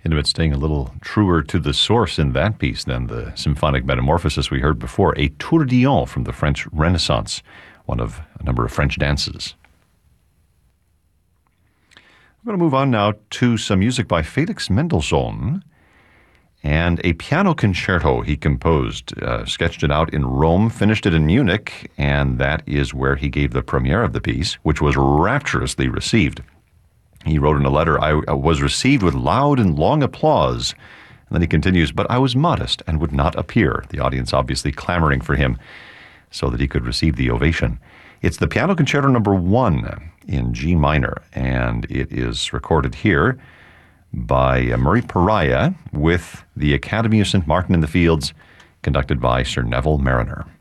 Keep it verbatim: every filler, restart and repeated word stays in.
Ended up staying a little truer to the source in that piece than the symphonic metamorphosis we heard before, a tourbillon from the French Renaissance, one of a number of French dances. I'm going to move on now to some music by Felix Mendelssohn and a piano concerto he composed, uh, sketched it out in Rome, finished it in Munich, and that is where he gave the premiere of the piece, which was rapturously received. He wrote in a letter, I was received with loud and long applause. And then he continues, but I was modest and would not appear. The audience obviously clamoring for him so that he could receive the ovation. It's the Piano Concerto number one in G minor, and it is recorded here by Murray Pariah with the Academy of Saint Martin in the Fields, conducted by Sir Neville Marriner.